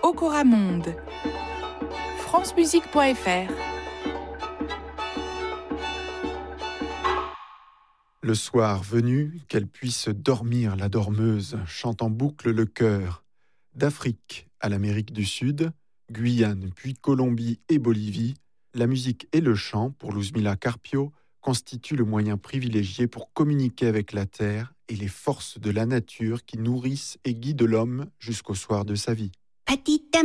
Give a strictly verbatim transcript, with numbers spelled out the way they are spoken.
Okora Monde. france musique point f r. Le soir venu, qu'elle puisse dormir la dormeuse, chante en boucle le chœur. D'Afrique à l'Amérique du Sud, Guyane, puis Colombie et Bolivie, la musique et le chant, pour Luzmila Carpio, constituent le moyen privilégié pour communiquer avec la terre et les forces de la nature qui nourrissent et guident l'homme jusqu'au soir de sa vie. Petite